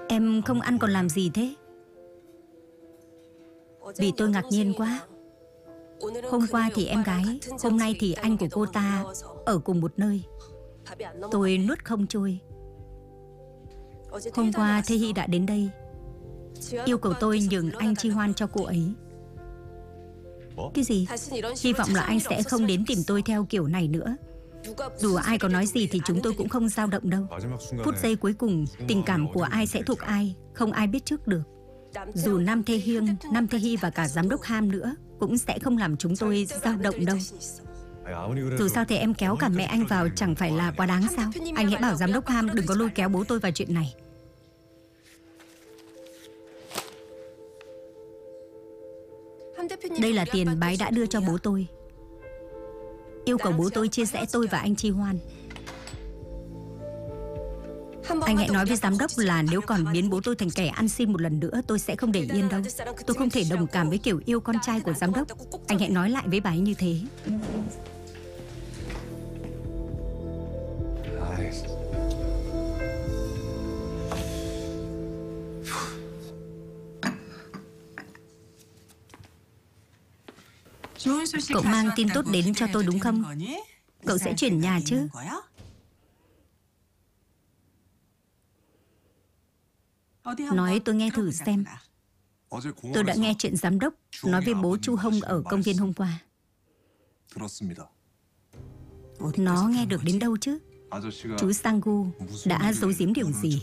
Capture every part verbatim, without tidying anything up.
Em không ăn còn làm gì thế? Vì tôi ngạc nhiên quá. Hôm qua thì em gái, hôm nay thì anh của cô ta ở cùng một nơi. Tôi nuốt không trôi. Hôm qua Thê Hy đã đến đây, yêu cầu tôi nhường anh Chi Hoan cho cô ấy. Cái gì? Hy vọng là anh sẽ không đến tìm tôi theo kiểu này nữa. Dù ai có nói gì thì chúng tôi cũng không dao động đâu. Phút giây cuối cùng, tình cảm của ai sẽ thuộc ai, không ai biết trước được. Dù Nam Thê Hiêng, Nam Thê Hy và cả giám đốc Ham nữa cũng sẽ không làm chúng tôi dao động đâu. Dù sao thì em kéo cả mẹ anh vào chẳng phải là quá đáng sao? Anh hãy bảo giám đốc Ham đừng có lôi kéo bố tôi vào chuyện này. Đây là tiền bái đã đưa cho bố tôi, yêu cầu bố tôi chia sẻ tôi và anh Chi Hoan. Anh hãy nói với giám đốc là nếu còn biến bố tôi thành kẻ ăn xin một lần nữa, tôi sẽ không để yên đâu. Tôi không thể đồng cảm với kiểu yêu con trai của giám đốc. Anh hãy nói lại với bà ấy như thế. Cậu mang tin tốt đến cho tôi đúng không? Cậu sẽ chuyển nhà chứ? Nói tôi nghe thử xem. Tôi đã nghe chuyện giám đốc nói với bố Chu Hông ở công viên hôm qua. Nó nghe được đến đâu chứ? Chú Sang-gu đã giấu giếm điều gì?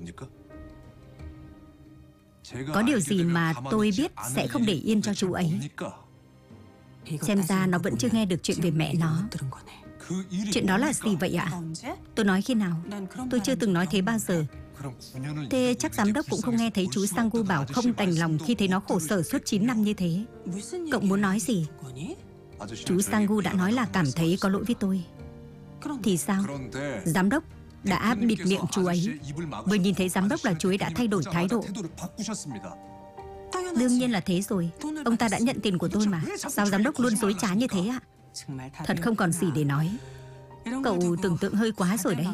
Có điều gì mà tôi biết sẽ không để yên cho chú ấy? Xem ra nó vẫn chưa nghe được chuyện về mẹ nó. Chuyện đó là gì vậy ạ? Tôi nói khi nào? Tôi chưa từng nói thế bao giờ. Thế chắc giám đốc cũng không nghe thấy chú Sang-gu bảo không đành lòng khi thấy nó khổ sở suốt chín năm như thế. Cậu muốn nói gì? Chú Sang-gu đã nói là cảm thấy có lỗi với tôi. Thì sao? Giám đốc đã bịt miệng chú ấy. Vừa nhìn thấy giám đốc là chú ấy đã thay đổi thái độ. Đương nhiên là thế rồi. Ông ta đã nhận tiền của tôi mà. Sao giám đốc luôn dối trá như thế ạ? Thật không còn gì để nói. Cậu tưởng tượng hơi quá rồi đấy.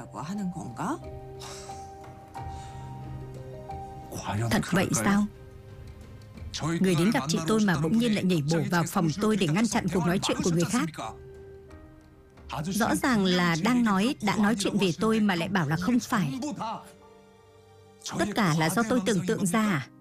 Thật vậy sao? Người đến gặp chị tôi mà bỗng nhiên lại nhảy bổ vào phòng tôi để ngăn chặn cuộc nói chuyện của người khác. Rõ ràng là đang nói, đã nói chuyện về tôi mà lại bảo là không phải. Tất cả là do tôi tưởng tượng ra à?